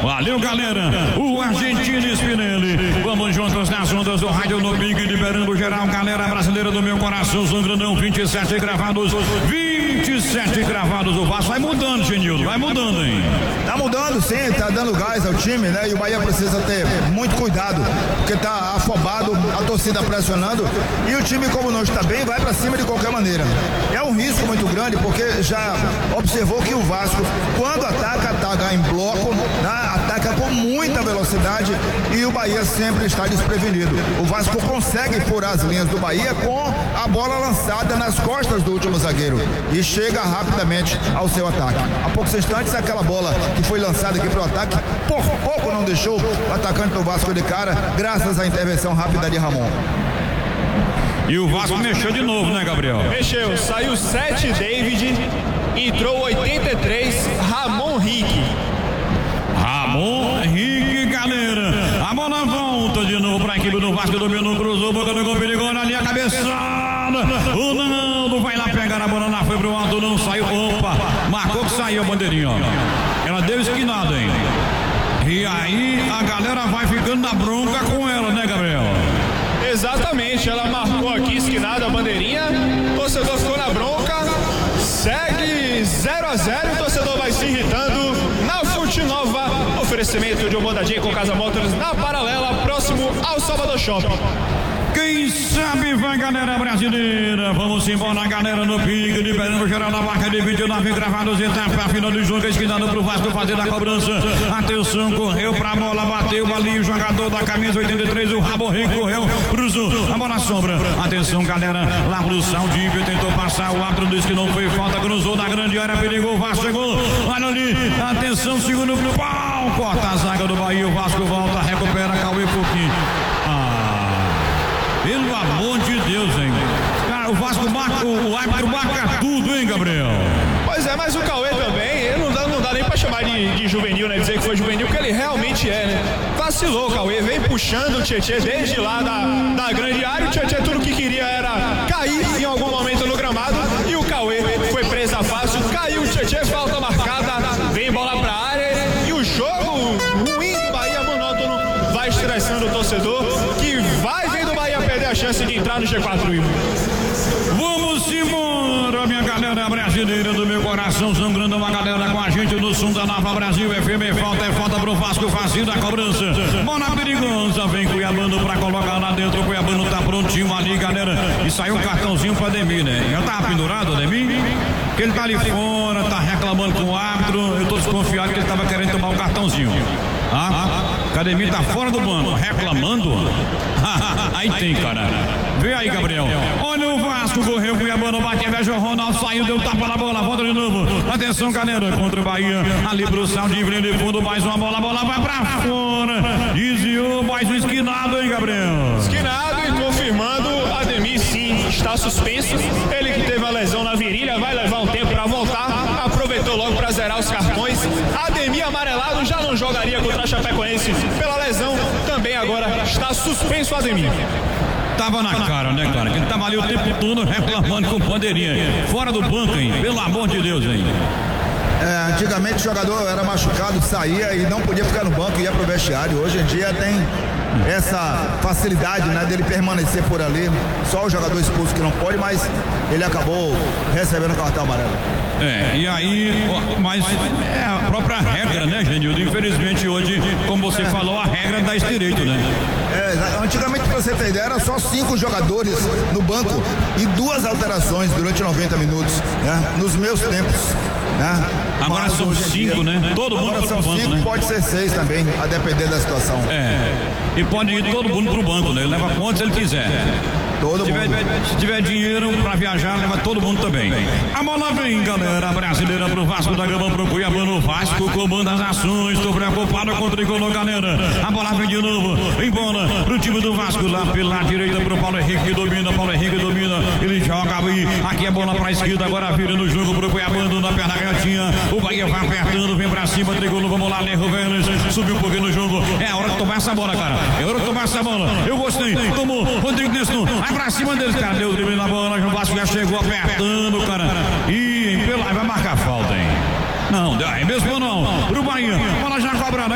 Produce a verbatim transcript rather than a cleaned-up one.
Valeu, galera. O Argentino Spinelli. Vamos juntos nas ondas do rádio no Big, liberando geral, galera brasileira do meu coração. Sangrandão, vinte e sete gravados. vinte e sete gravados. O Vasco vai mudando, Genildo. Vai mudando, hein? Tá mudando, sim. Tá dando gás ao time, né? E o Bahia precisa ter muito cuidado, porque tá afobado, a torcida pressionando. E o time, como não está bem, vai pra cima de qualquer maneira. É um risco muito grande, porque já observou que o Vasco, quando ataca, ataca em bloco, né? Ataca com muita velocidade e o Bahia sempre está desprevenido. O Vasco consegue furar as linhas do Bahia com a bola lançada nas costas do último zagueiro e chega rapidamente ao seu ataque. Há poucos instantes, aquela bola que foi lançada aqui para o ataque, por pouco não deixou o atacante do Vasco de cara, graças à intervenção rápida de Ramon. E o Vasco mexeu de novo, né, Gabriel? Mexeu, saiu sete David, entrou oitenta e três Ramon Rick. Ramon Henrique, galera. A bola volta de novo para a equipe do Vasco, dominou, cruzou, boca do gol, perigou ali a cabeçada. O Nando vai lá pegar a bola lá, foi pro alto, não saiu. Opa, marcou que saiu a bandeirinha, ó. Ela deu esquinada, hein? E aí a galera vai ficando na bronca com ela, né, Gabriel? Exatamente, ela marcou aqui esquinada a bandeirinha. O torcedor ficou na bronca. Segue zero a zero, o torcedor vai se irritando na Fonte Nova. Oferecimento de um Mondadinho com Casa Motors na Paralela, próximo ao Salvador Shopping. Quem sabe vai, galera brasileira. Vamos embora, galera, no pique, liberando geral na marca de vinte e nove gravados. Etapa final do jogo, esquinando pro Vasco fazer a cobrança. Atenção, correu pra bola, bateu ali o jogador da camisa oitenta e três, o Ramon Henrique, correu, cruzou, a bola sobra. Atenção, galera, lá pro Saldívio, tentou passar, o árbitro disse que não foi falta, cruzou na grande área, perigou, o Vasco chegou. Olha ali, atenção, segundo pro pau, corta a zaga do Bahia, o Vasco volta, recupera, Cauê Pouquinho. Ah. Pelo amor de Deus, hein? Cara, o Vasco marca, o, o árbitro marca tudo, hein, Gabriel? Pois é, mas o Cauê também, ele não dá, não dá nem pra chamar de, de juvenil, né? Dizer que foi juvenil, porque ele realmente é, né? Vacilou o Cauê, vem puxando o Tietê desde lá da, da grande área. O Tietê tudo que queria era cair em algum momento no gramado. E o Cauê foi presa fácil, caiu o Tietê, falta marcada, vem bola pra área. E o jogo ruim do Bahia, monótono, vai estressando o torcedor, que vai vendo o Bahia perder a chance de entrar no G quatro. Vamos embora, minha galera brasileira do meu coração, sangrando uma galera com a gente no som da Nova Brasil F M. Falta é falta pro Vasco, facinho da cobrança. Bola perigosa, vem Cuiabano pra colocar lá dentro. O Cuiabano tá prontinho ali, galera. E saiu um cartãozinho pra Ademir, né? Já tava pendurado, Ademir? Que ele tá ali fora, tá reclamando com o árbitro. Eu tô desconfiado que ele tava querendo tomar um cartãozinho. Ah, Academia tá fora do banco, reclamando? Aí tem, cara. Vê aí, Gabriel. Olha o Vasco, correu, Cuiabano, bate, inveja, o Ronaldo saiu, deu tapa na bola, volta de novo. Atenção, galera, contra o Bahia. Ali pro Saldívio, de fundo, mais uma bola, a bola vai pra fora. Desviou, mais um esquinado, hein, Gabriel? Esquinado e confirmando, Ademir sim, está suspenso. Ele que teve a lesão na virilha, vai levar um tempo pra voltar. Aproveitou logo pra zerar os cartões. Ademir amarelado já não jogaria contra a Chapecoense pela lesão. Também agora está suspenso o Ademir. Tava na cara, né, cara? Que ele tava ali o tempo todo reclamando com bandeirinha. Fora do banco, hein? Pelo amor de Deus, hein? É, antigamente o jogador era machucado, saía e não podia ficar no banco e ia pro vestiário. Hoje em dia tem essa facilidade, né, dele permanecer por ali. Só o jogador expulso que não pode, mas ele acabou recebendo o cartão amarelo. É, e aí, mas é a própria regra, né, Genildo? Infelizmente hoje, como você é. falou, a regra dá esse direito, né? É, antigamente, pra você ter ideia, era só cinco jogadores no banco e duas alterações durante noventa minutos, né? Nos meus tempos, né? Agora mas são cinco, dia, né? Todo mundo agora pro são banco, cinco, né? Pode ser seis também, a depender da situação. É, e pode ir todo mundo pro banco, né? Ele leva quantos ele quiser. Todo se, tiver, mundo. se tiver dinheiro pra viajar, leva todo mundo também. A bola vem, galera brasileira, pro Vasco da Gama, pro Cuiabano. Vasco comanda as ações, tô preocupado com o tricolor, galera. A bola vem de novo, embora pro time do Vasco, lá pela direita pro Paulo Henrique, que domina, Paulo Henrique domina, ele joga aí, aqui a bola pra esquerda, agora vira no jogo pro Cuiabano, na perna retinha, o Bahia vai apertando, vem pra cima, tricolor, vamos lá, Lerro Vélez, subiu um pouquinho no jogo, é a hora de tomar essa bola, cara, é a hora de tomar essa bola, eu gostei, tomou, Rodrigo Nestor, vai pra cima deles, cara, deu o drible na bola, o Vasco já chegou apertando, cara, e pela, vai marcar falta, hein? Não, é mesmo não, pro Bahia, bola já cobrada.